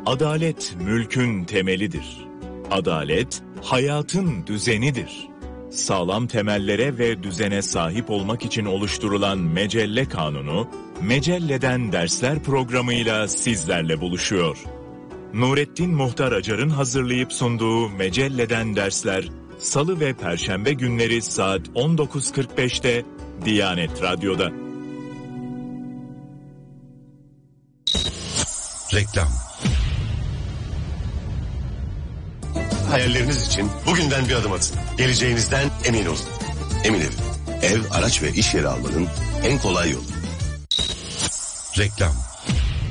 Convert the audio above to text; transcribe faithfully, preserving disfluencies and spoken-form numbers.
Adalet mülkün temelidir. Adalet hayatın düzenidir. Sağlam temellere ve düzene sahip olmak için oluşturulan Mecelle Kanunu, Mecelle'den Dersler programıyla sizlerle buluşuyor. Nurettin Muhtar Acar'ın hazırlayıp sunduğu Mecelle'den Dersler, Salı ve Perşembe günleri saat on dokuz kırk beşte Diyanet Radyo'da. Reklam. Hayalleriniz için bugünden bir adım atın. Geleceğinizden emin olun. Emin Ev. Ev, araç ve iş yeri almanın en kolay yolu. Reklam.